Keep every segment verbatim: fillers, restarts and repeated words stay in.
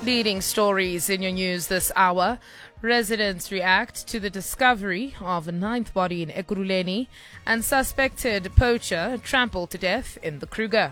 Leading stories in your news this hour. Residents react to the discovery of a ninth body in Ekurhuleni, and suspected poacher trampled to death in the Kruger.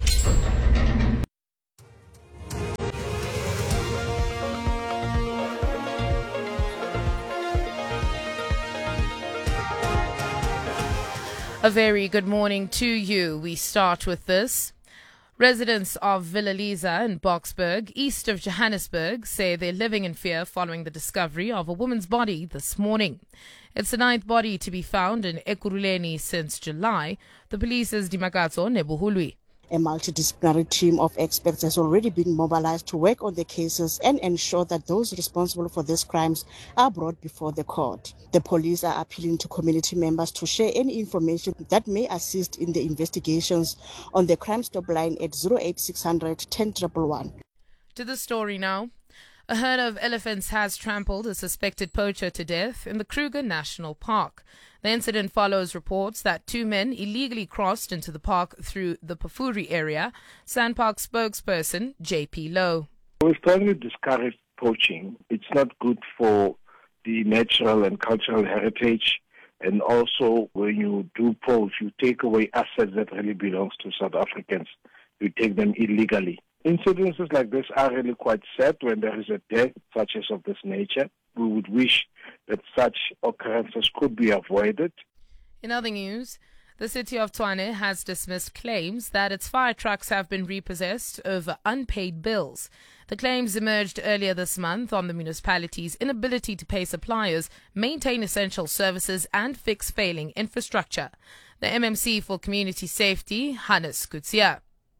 A very good morning to you. We start with this. Residents of Villa Liza in Boksburg, east of Johannesburg, say they're living in fear following the discovery of a woman's body this morning. It's the ninth body to be found in Ekurhuleni since July. The police's Dimakatso Nebuhulwi. A multidisciplinary team of experts has already been mobilized to work on the cases and ensure that those responsible for these crimes are brought before the court. The police are appealing to community members to share any information that may assist in the investigations on the Crime Stop line at zero eight six hundred, ten one one. To the story now. A herd of elephants has trampled a suspected poacher to death in the Kruger National Park. The incident follows reports that two men illegally crossed into the park through the Pafuri area. Sandpark spokesperson J P Lowe. We strongly discourage poaching. It's not good for the natural and cultural heritage. And also, when you do poach, you take away assets that really belongs to South Africans. You take them illegally. Incidences like this are really quite sad when there is a death such as of this nature. We would wish that such occurrences could be avoided. In other news, the city of Tshwane has dismissed claims that its fire trucks have been repossessed over unpaid bills. The claims emerged earlier this month on the municipality's inability to pay suppliers, maintain essential services and fix failing infrastructure. The M M C for Community Safety, Hannes Kutsia.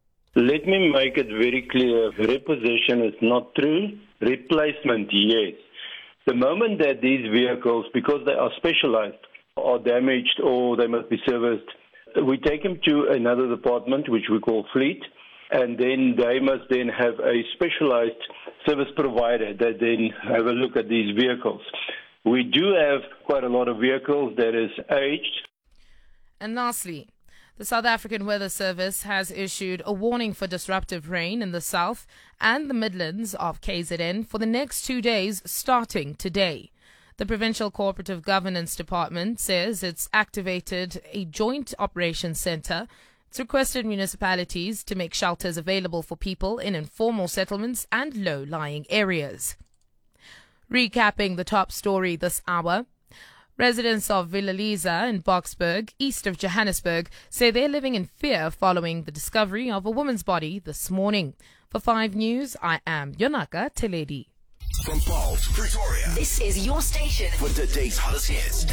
Let me make it very clear. Repossession is not true. Replacement, yes. The moment that these vehicles, because they are specialized, are damaged or they must be serviced, we take them to another department, which we call fleet, and then they must then have a specialized service provider that then have a look at these vehicles. We do have quite a lot of vehicles that is aged. And lastly, the South African Weather Service has issued a warning for disruptive rain in the south and the Midlands of K Z N for the next two days starting today. The Provincial Cooperative Governance Department says it's activated a joint operations centre. It's requested municipalities to make shelters available for people in informal settlements and low-lying areas. Recapping the top story this hour. Residents of Villa Liza in Boksburg, east of Johannesburg, say they're living in fear following the discovery of a woman's body this morning. For five News, I am Yonaka Teledi. From Paul to Pretoria, this is your station for today's hottest hits.